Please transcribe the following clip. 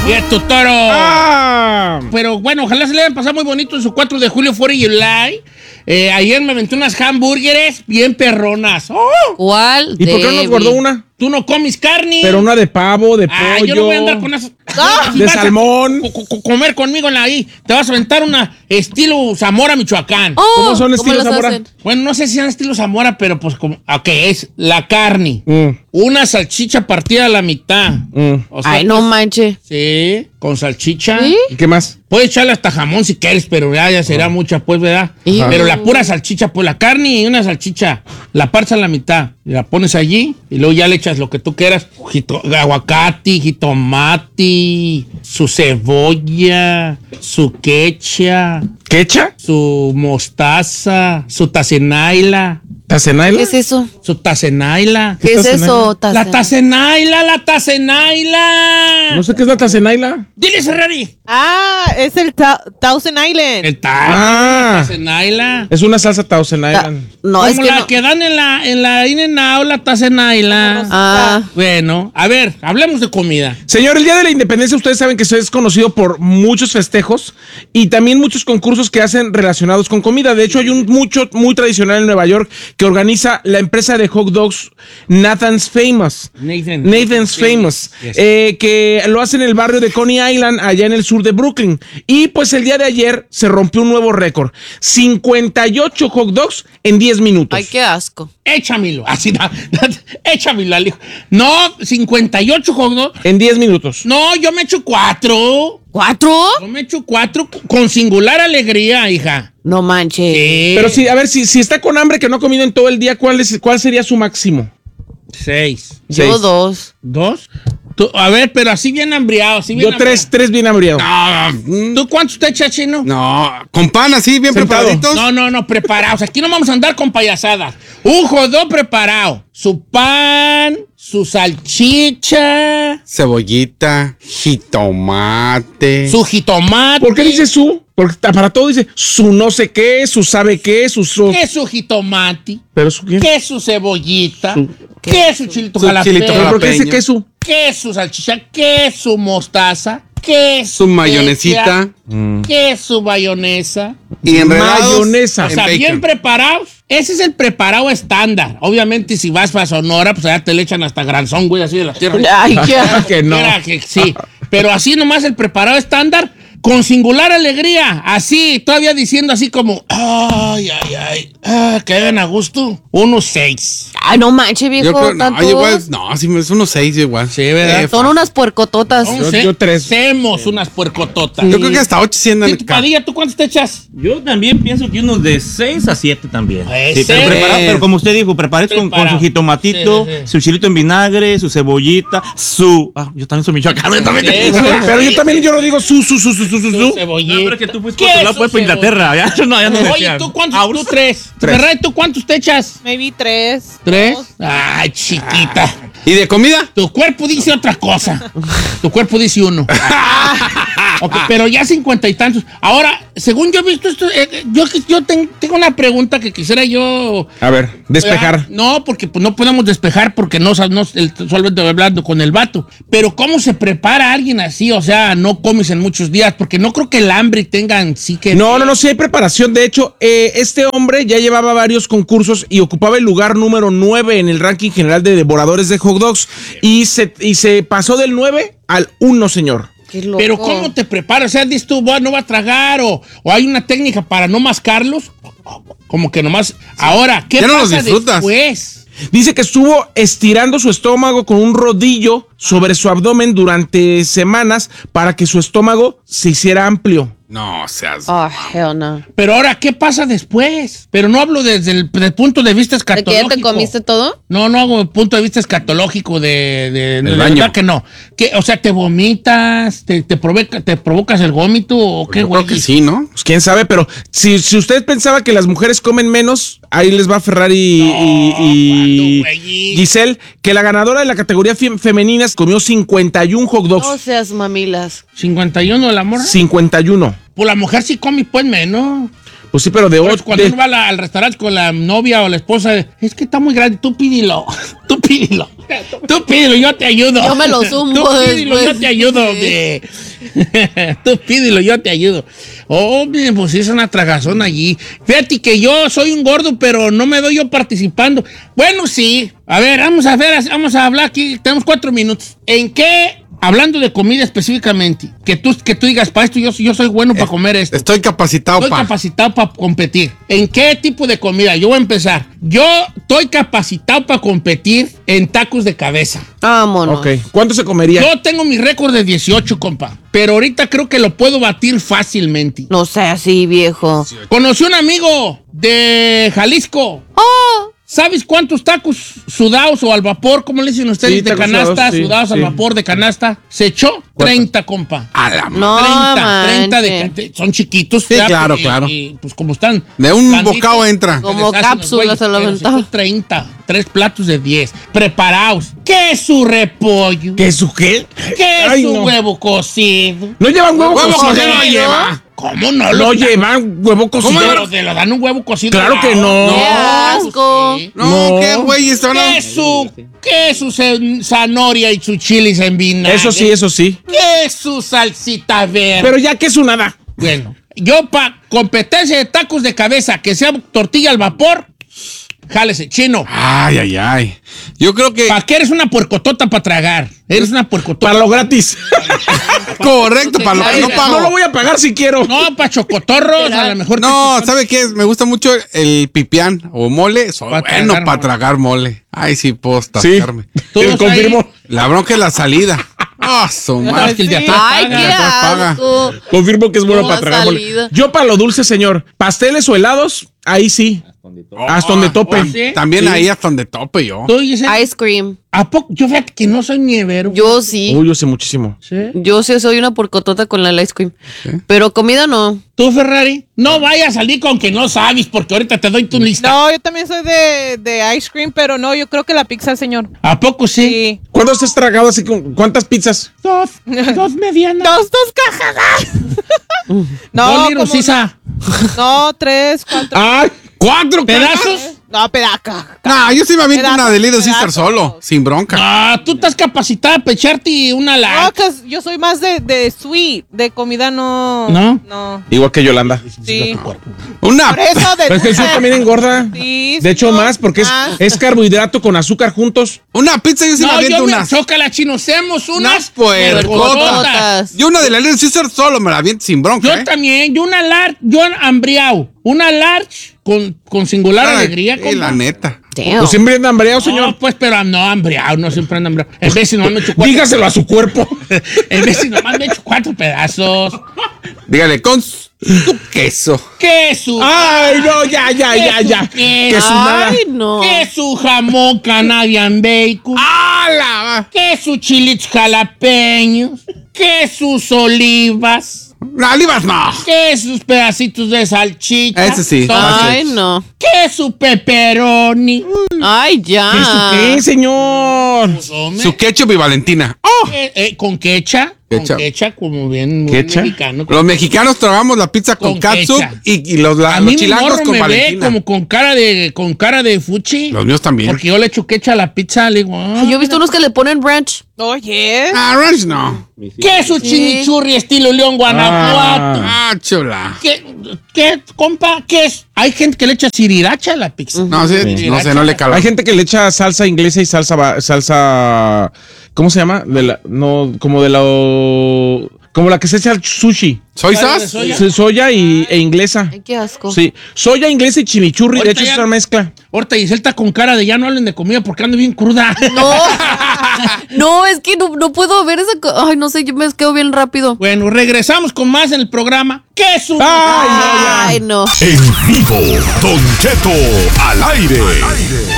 ¡Quieto, toro! ¡Ah! Pero bueno, ojalá se le hayan pasado muy bonito en su 4 de julio, 4 de July. Ayer me aventé unas hamburgueres bien perronas. ¡Oh! ¿Cuál? ¿Y por qué no nos guardó una? Tú no comes carne. Pero una de pavo, de pollo. Yo no voy a andar con esas. Si de vas a salmón. comer conmigo en la I. Te vas a aventar una estilo Zamora, Michoacán. Oh, ¿Cómo son estilo los Zamora? hacen? Bueno, no sé si sean estilo Zamora, pero pues como. Ok, es la carne. Mm. Una salchicha partida a la mitad. O sea, Ay, no manche. Sí, con salchicha. ¿Sí? ¿Y qué más? Puedes echarle hasta jamón si quieres, pero ya será mucha, pues, ¿verdad? Ajá. Pero la pura salchicha, pues la carne y una salchicha, la partes a la mitad, y la pones allí, y luego ya le echas lo que tú quieras, aguacate, jitomate, su cebolla, su quecha, ¿Quecha? su mostaza, su tacenaila, ¿Tacenaila? ¿Qué es eso? su tacenaila. ¿Qué es tacenaila? eso? La tacenaila. No sé qué es la tacenaila. Dile, Ferrari. Ah, es el Thousand Island. El tacenaila. Es una salsa tacenaila. No, Como es que la no. que dan en la In-N-Out, la tacenaila. Ah, Bueno, a ver, hablemos de comida. Señor, el Día de la Independencia, ustedes saben que es conocido por muchos festejos y también muchos concursos que hacen relacionados con comida. De hecho, hay un muy tradicional en Nueva York que organiza la empresa de hot dogs Nathan's Famous. Nathan's Famous. Yes. Que lo hacen en el barrio de Coney Island, allá en el sur de Brooklyn. Y pues el día de ayer se rompió un nuevo récord. 58 hot dogs en 10 minutos. ay, qué asco. Échamelo. Así, échamelo al hijo. No, 58 hot dogs. En 10 minutos. No, yo me echo 4. ¿4? Yo me echo 4 con singular alegría, hija. No manche. Sí. Pero sí, a ver, si está con hambre que no ha comido en todo el día, ¿cuál sería su máximo? 6. Yo 6. 2. ¿2? A ver, pero así bien hambriado. Así bien Yo 3 bien hambriado. ¿Tú cuántos te echas, Chino? No, con pan así, bien Sentado. preparaditos. No, preparados. Aquí no vamos a andar con payasadas. Un hot dog preparado. Su pan, su salchicha, Cebollita, jitomate. su jitomate. ¿Por qué dice su? Porque para todo dice su no sé qué, su sabe qué, su... ¿Qué es su jitomate? ¿Pero su qué? ¿Qué es su cebollita? ¿Qué es su chilito Su jalapeño? chilito ¿Pero por qué dice jalapeño. que su? ¿Qué es su salchicha? ¿Qué es su mostaza? ¿Qué es Su mayonesita. quecha? ¿Qué es su mayonesa? Y enredados Mayonesa. O sea, en bien bacon. preparados. Ese es el preparado estándar. Obviamente, si vas para Sonora, pues allá te le echan hasta granzón, güey, así de la tierra. Ay, qué asco. Que no. Era que sí. Pero así nomás el preparado estándar, con singular alegría. Así, todavía diciendo así como, que hagan a gusto. 6. Ay, no manche, viejo. Yo creo, no, ¿tantos? yo igual, no, sí, es unos 6 igual. Sí, ¿verdad? Son unas puercototas. Yo 3. Hacemos unas puercototas. Yo creo que hasta 8 sí andan ¿Y tu Padilla, tú cuántos te echas? Yo también pienso que unos de 6 a 7 también. Ese. Sí, pero como usted dijo, prepare con Preparado. su jitomatito, Sí, sí, sí. su chilito en vinagre, su cebollita, yo también soy michoacano. Yo también. Eso. Pero yo también yo lo digo su. Su No, cebollita. pero es que tú fuiste ¿Qué por otro es lado, su pues, por Inglaterra. Ya no me Oye, decían. ¿tú cuántos? Tú 3. Tres. Ferrari, ¿tú cuántos te echas? Maybe 3. 3. Ay, chiquita. ¿Y de comida? Tu cuerpo dice otra cosa. Tu cuerpo dice 1. Ok, pero ya 50 y tantos. Ahora, según yo he visto esto, yo tengo una pregunta que quisiera yo... A ver, despejar. No, porque pues, no podemos despejar porque solamente hablando con el vato. Pero ¿cómo se prepara alguien así? O sea, no comes en muchos días, porque no creo que el hambre tengan sí que... No, sí hay preparación. De hecho, este hombre ya llevaba varios concursos y ocupaba el lugar número 9 en el ranking general de devoradores de hot dogs. Y se pasó del 9 al 1, señor. Qué loco. Pero ¿cómo te preparas? O sea, dices tú, no va a tragar o hay una técnica para no mascarlos. Como que nomás... Ahora, ¿qué Ya no los pasa disfrutas. después? Dice que estuvo estirando su estómago con un rodillo sobre su abdomen durante semanas para que su estómago se hiciera amplio. No, seas. Oh, hell no. Pero ahora, ¿qué pasa después? Pero no hablo desde el punto de vista ¿De que escatológico. ya te comiste todo? No hago el punto de vista escatológico de baño. verdad que no. O sea, ¿te vomitas? ¿Te provocas el vómito o qué, Yo güey? creo que sí, ¿no? Pues quién sabe, pero si usted pensaba que las mujeres comen menos, ahí les va Ferrari y ¿cuándo, güey? Giselle, que la ganadora de la categoría femeninas comió 51 hot dogs. No seas mamilas. 51 de la morra. 51. Pues la mujer sí come pues menos. Pues sí, pero de Por eso 8. cuando uno va al restaurante con la novia o la esposa, es que está muy grande, tú pídelo, tú pídelo. Tú pídelo, yo te ayudo. Yo me lo zumbo Tú pídelo, después. yo te ayudo, Sí. hombre. Tú pídelo, yo te ayudo. Hombre, pues es una tragazón allí. Fíjate que yo soy un gordo, pero no me doy yo participando. Bueno, sí. A ver, vamos a hablar aquí. Tenemos 4 minutos. ¿En qué, hablando de comida específicamente, que tú digas, para esto yo soy bueno para comer esto? Estoy capacitado, Estoy capacitado para competir. ¿En qué tipo de comida? Yo voy a empezar. Yo estoy capacitado para competir en tacos de cabeza. Vámonos. Ok. ¿Cuánto se comería? Yo tengo mi récord de 18, compa. Pero ahorita creo que lo puedo batir fácilmente. No sea así, viejo. Conocí un amigo de Jalisco. ¡Oh! ¿Sabes cuántos tacos sudados o al vapor, como le dicen ustedes, Sí, de tacos canasta, sudados, sí, al sí. vapor de canasta? Se echó 30, compa. A la madre. No, 30 manches. son chiquitos. Sí, ya, claro, y- claro. y, pues como están. De un blanditos, bocado entra. Como se deshacen los cápsulas güeyes, se lo pero aventaba. echó 30, 3 platos de 10. Preparados. Queso repollo. ¿Qué su qué? Queso Ay, no. huevo cocido. ¿No llevan huevo Huevo cocido? cocido no lleva. ¿Cómo no? No llevan huevo cocido. Te lo dan un huevo cocido. Claro que no. ¡Qué asco! Sí. No, No. qué güey, esto no. Queso zanahoria y su chiles en vinagre. Eso sí, eso sí. Queso salsita verde. Pero ya que es un nada. Bueno, yo para competencia de tacos de cabeza, que sea tortilla al vapor, jálese, chino. Ay, ay, ay. Yo creo que. ¿Para qué eres una puercotota para tragar? Eres una puercotota. Para lo gratis. Correcto, para lo que no caiga. pago. No lo voy a pagar si quiero. No, para chocotorros, a lo mejor. No, ¿sabe qué? Me gusta mucho el pipián o mole. Soy Pa' bueno tragar para mole. tragar mole. Ay, sí, puedo Sí. tascarme. Todos Te confirmo. ahí. La bronca es la salida. Ah, su Más que el de madre. atrás ¡Ay, paga. qué paga. asco! Confirmo que es bueno No, para tragar mole. salida. Yo para lo dulce, señor. Pasteles o helados, ahí sí. Hasta donde tope. ¿sí? También Sí. ahí hasta donde tope yo. Tú dices, Ice cream. ¿a poco? Yo fíjate que no soy nievero. Yo sí. Uy, yo sé muchísimo. ¿Sí? Yo sí soy una porcotota con el ice cream. Pero comida no. ¿Tú, Ferrari? No vayas a salir con que no sabes, porque ahorita te doy tu lista. No, yo también soy de ice cream, pero no, yo creo que la pizza, señor. ¿A poco sí? Sí. ¿Cuándo has tragado así con cuántas pizzas? Dos medianas. Dos cajas. No, Dos como- litros, Sisa. no, 3, 4. ¡Ay! ¿4 ¿Pedazos? No, pedaca. No, yo sí me aviento Pedazos, una de Little Sister pedazos. solo, sin bronca. Ah, tú estás capacitada para echarte una No, larga. que yo soy más de sweet, de comida no. ¿No? No. Igual que Yolanda. Sí. Una. Por eso de Pero es que el sur también engorda. Sí, De hecho, no, más, porque más. es carbohidrato con azúcar juntos. Una pizza yo sí me No, aviento yo me unas. chócala, chino. Hacemos unas puercotas. Porcototas. Yo una de la Little Sister solo me la aviento sin bronca, Yo también, yo una large, yo hambriao. Una large con singular alegría. Sí, la neta. Damn. Pues siempre anda hambreado, señor. No, pues, pero no hambriao, no siempre anda hambriao. En vez si nomás me echo 4. Dígaselo a su cuerpo. En vez si nomás me echo 4 pedazos. Dígale, con su queso. Queso. Ay, no, ya. Queso. Que su nada. Ay, no. Queso jamón Canadian bacon. ¡Hala! Queso chilitos jalapeños. Quesos olivas. No, olivas no. Quesos pedacitos de salchicha. Ese sí. Ay, no. Queso pepperoni. Ay, ya. ¿Qué, señor? Hombre, Su ketchup y Valentina. con quecha. Ketchup. Con quecha, como bien ¿Quecha? mexicano. Los mexicanos tragamos la pizza con Con catsup ketchup. y los A mí mi chilangos morro con me ve Valentina. como con cara de fuchi. Los míos también. Porque yo le echo quecha a la pizza, le digo, Ay, yo he visto unos que le ponen ranch. Oye. Ah, ranch no. queso chimichurri estilo León, Guanajuato. Ah, chula. ¿Qué, compa? ¿Qué es? Hay gente que le echa siriracha a la pizza. No sé, no sé, no le cala. Hay gente que le echa salsa inglesa y salsa ¿cómo se llama? Como la que se echa al sushi. ¿Soy ¿Cuál sas? es soya? Soya e inglesa. Ay, qué asco. Sí, soya inglesa y chimichurri, de Ahorita hecho es ya- una mezcla. Ahorita Giselle está con cara de ya no hablen de comida porque ando bien cruda. No. No, es que no puedo ver esa Ay, no sé, yo me quedo bien rápido. Bueno, regresamos con más en el programa. Queso. Ay, no, ya. Ay, no. En vivo, Don Cheto al aire.